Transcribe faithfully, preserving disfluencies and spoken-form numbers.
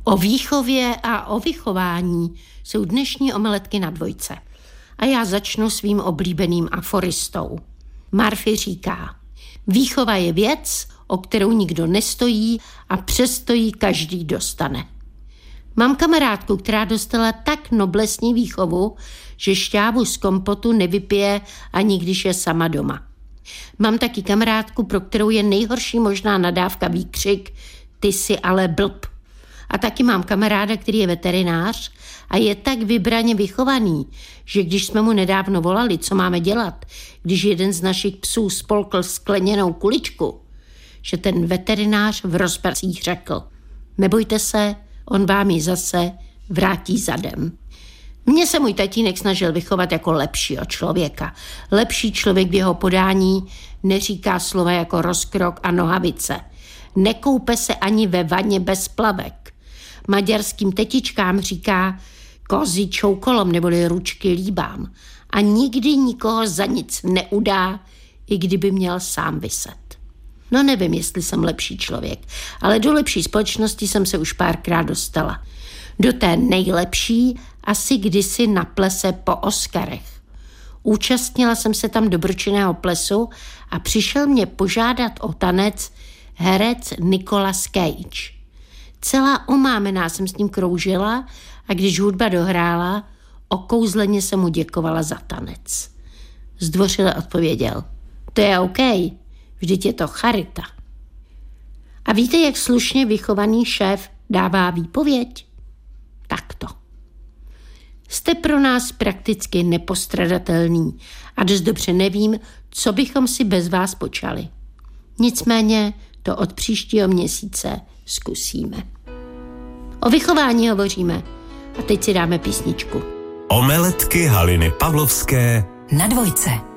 O výchově a o vychování jsou dnešní omeletky na dvojce. A já začnu svým oblíbeným aforistou. Murphy říká: výchova je věc, o kterou nikdo nestojí a přesto ji každý dostane. Mám kamarádku, která dostala tak noblesní výchovu, že šťávu z kompotu nevypije, ani když je sama doma. Mám taky kamarádku, pro kterou je nejhorší možná nadávka výkřik: ty jsi ale blb. A taky mám kamaráda, který je veterinář a je tak vybraně vychovaný, že když jsme mu nedávno volali, co máme dělat, když jeden z našich psů spolkl skleněnou kuličku, že ten veterinář v rozpacích řekl: nebojte se, on vám ji zase vrátí zadem. Mně se můj tatínek snažil vychovat jako lepšího člověka. Lepší člověk v jeho podání neříká slova jako rozkrok a nohavice. Nekoupe se ani ve vaně bez plavek. Maďarským tetičkám říká kozy čoukolom neboli ručky líbám. A nikdy nikoho za nic neudá, i kdyby měl sám vyset. No nevím, jestli jsem lepší člověk, ale do lepší společnosti jsem se už párkrát dostala. Do té nejlepší asi kdysi na plese po Oscarech. Účastnila jsem se tam dobročinného plesu a přišel mě požádat o tanec herec Nicolas Cage. Celá omámená jsem s ním kroužila a když hudba dohrála, okouzleně jsem mu děkovala za tanec. Zdvořile odpověděl: to je OK, vždyť je to charita. A víte, jak slušně vychovaný šéf dává výpověď? Takto. Jste pro nás prakticky nepostradatelný a dost dobře nevím, co bychom si bez vás počali. Nicméně to od příštího měsíce zkusíme. O vychování hovoříme a teď si dáme písničku. Omeletky Haliny Pavlovské na dvojce.